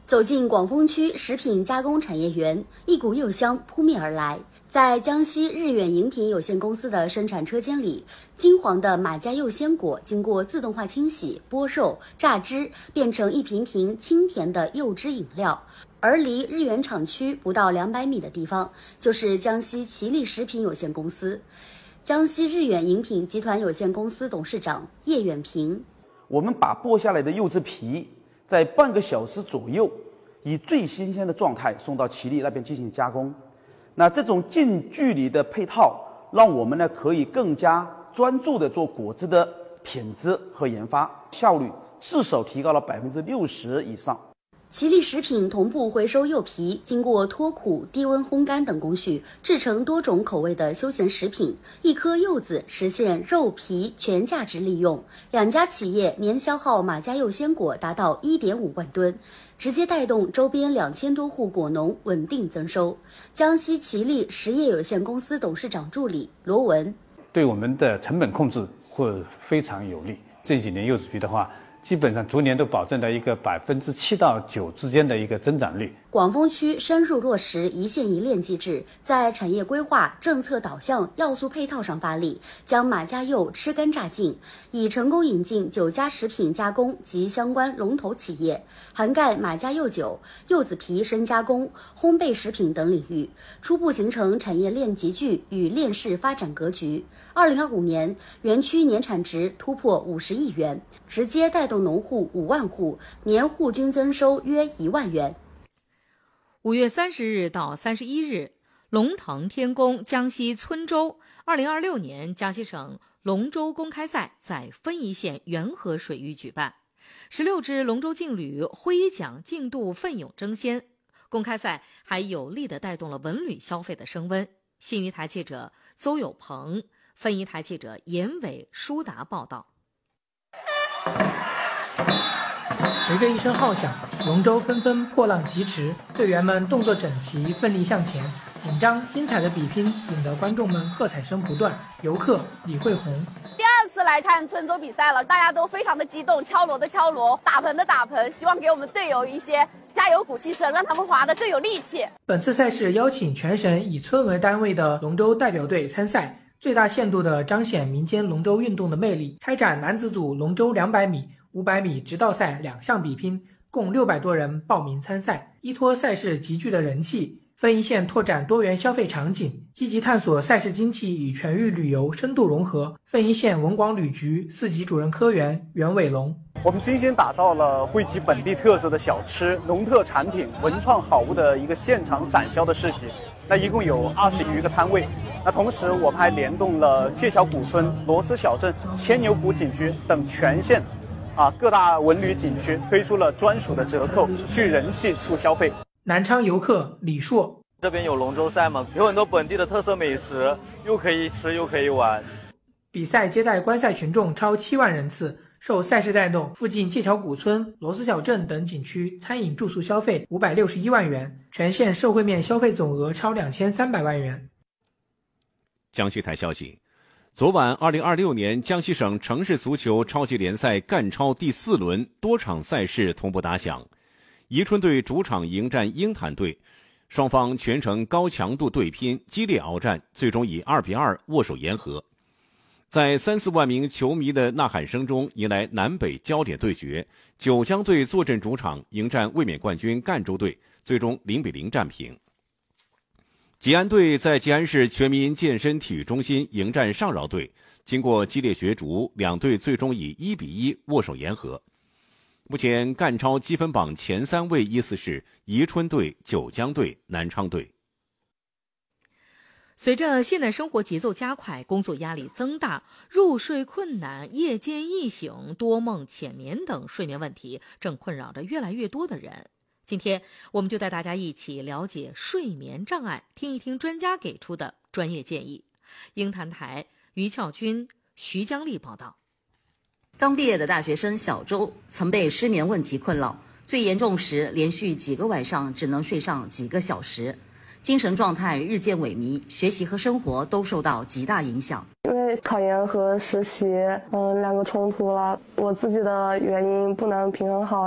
走进广丰区食品加工产业园，一股柚香扑面而来。在江西日远饮品有限公司的生产车间里，金黄的马家柚鲜果经过自动化清洗、剥肉、榨汁，变成一瓶瓶清甜的柚汁饮料。而离日远厂区不到200米的地方，就是江西奇力食品有限公司。江西日远饮品集团有限公司董事长叶远平： 我们把剥下来的柚子皮在半个小时左右，以最新鲜的状态送到奇力那边进行加工。那这种近距离的配套，让我们呢可以更加专注的做果汁的品质和研发效率，至少提高了60%以上。 奇力食品同步回收柚皮，经过脱苦、低温烘干等工序，制成多种口味的休闲食品。一颗柚子实现肉皮全价值利用。2家企业年消耗马家柚鲜果达到1.5万吨，直接带动周边2000多户果农稳定增收。江西奇力实业有限公司董事长助理罗文： 对我们的成本控制会非常有利。这几年柚子皮的话，基本上逐年都保证了一个7%到9%之间的一个增长率。 广丰区深入落实一线一链机制，在产业规划、政策导向、要素配套上发力，将马家柚吃干榨净，已成功引进9家食品加工及相关龙头企业，涵盖马家柚酒、柚子皮深加工、烘焙食品等领域，初步形成产业链集聚与链式发展格局。2025年，园区年产值突破50亿元，直接带动农户5万户，年户均增收约1万元。 5月30日到31日，龙腾天宫江西村州2026年江西省龙舟公开赛在分宜县元河水域举办，16支龙舟劲旅挥桨竞渡，奋勇争先。公开赛还有力地带动了文旅消费的升温。新余台记者邹有朋、分宜台记者严伟、舒达报道。 随着一声号响，龙舟纷纷破浪疾驰，队员们动作整齐，奋力向前。紧张精彩的比拼引得观众们喝彩声不断。游客李慧红： 第2次来看村州比赛了，大家都非常的激动，敲锣的敲锣，打盆的打盆，希望给我们队友一些加油鼓气声，让他们划得更有力气。本次赛事邀请全省以村为单位的龙舟代表队参赛，最大限度地彰显民间龙舟运动的魅力，开展男子组龙舟200米、500米直道赛2项比拼，共600多人报名参赛。依托赛事集聚的人气，分宜县拓展多元消费场景，积极探索赛事经济与全域旅游深度融合。分宜县文广旅局4级主任科员袁伟龙： 我们精心打造了汇集本地特色的小吃、农特产品、文创好物的一个现场展销的市集。那一共有20余个摊位。那同时，我们还联动了界桥古村、螺丝小镇、牵牛湖景区等全县各大文旅景区，推出了专属的折扣，聚人气、促消费。 南昌游客李硕： 这边有龙舟赛嘛，有很多本地的特色美食，又可以吃又可以玩。 比赛接待观赛群众超7万人次，受赛事带动，附近界桥古村、螺丝小镇等景区餐饮住宿消费561万元，全县社会面消费总额超2300万元。 江西台消息，昨晚2026年江西省城市足球超级联赛赣超第4轮多场赛事同步打响，宜春队主场迎战鹰潭队，双方全程高强度对拼，激烈鏖战，最终以2-2握手言和。在3-4万名球迷的呐喊声中，迎来南北焦点对决。九江队坐镇主场迎战卫冕冠军赣州队，最终0-0战平。吉安队在吉安市全民健身体育中心迎战上饶队，经过激烈角逐，两队最终以1-1握手言和。目前赣超积分榜前3位依次是宜春队、九江队、南昌队。 随着现代生活节奏加快，工作压力增大，入睡困难、夜间易醒、多梦浅眠等睡眠问题正困扰着越来越多的人。今天我们就带大家一起了解睡眠障碍，听一听专家给出的专业建议。鹰潭台于俏军、徐江丽报道。 刚毕业的大学生小周曾被失眠问题困扰，最严重时连续几个晚上只能睡上几个小时，精神状态日渐萎靡，学习和生活都受到极大影响。 因为考研和实习2个冲突了，我自己的原因不能平衡好，